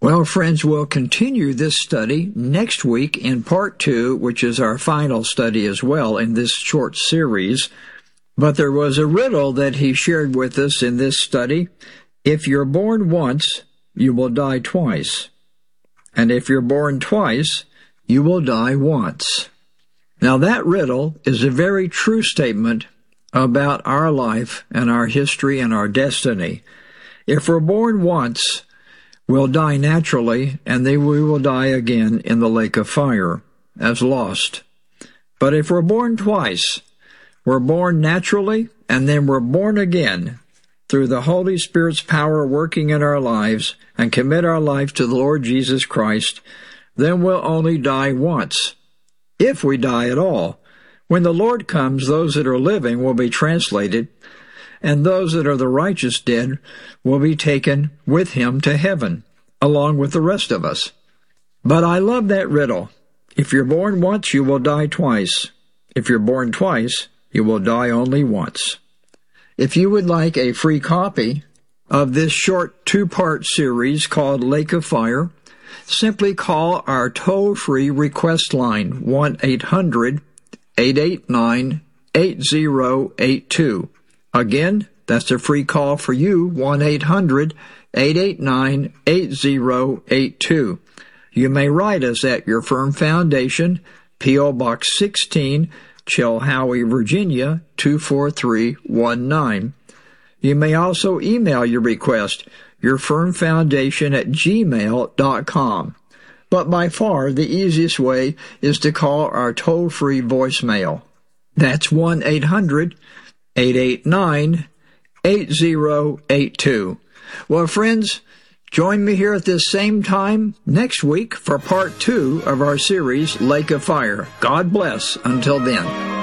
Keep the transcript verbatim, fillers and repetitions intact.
Well, friends, we'll continue this study next week in part two, which is our final study as well in this short series. But there was a riddle that he shared with us in this study. If you're born once, you will die twice. And if you're born twice, you will die once. Now, that riddle is a very true statement about our life and our history and our destiny. If we're born once, we'll die naturally, and then we will die again in the lake of fire as lost. But if we're born twice, we're born naturally, and then we're born again through the Holy Spirit's power working in our lives and commit our life to the Lord Jesus Christ, then we'll only die once, if we die at all. When the Lord comes, those that are living will be translated, and those that are the righteous dead will be taken with him to heaven, along with the rest of us. But I love that riddle. If you're born once, you will die twice. If you're born twice, you will die only once. If you would like a free copy of this short two-part series called Lake of Fire, simply call our toll-free request line, one eight hundred, eight eight nine, eight zero eight two. Again, that's a free call for you, one eight hundred, eight eight nine, eight zero eight two. You may write us at Your Firm Foundation, P O. Box sixteen, Chilhowie, Virginia, two four three one nine. You may also email your request, yourfirmfoundation at gmail dot com. But by far, the easiest way is to call our toll-free voicemail. That's one eight hundred, eight eight nine, eight zero eight two. Well, friends, join me here at this same time next week for part two of our series, Lake of Fire. God bless until then.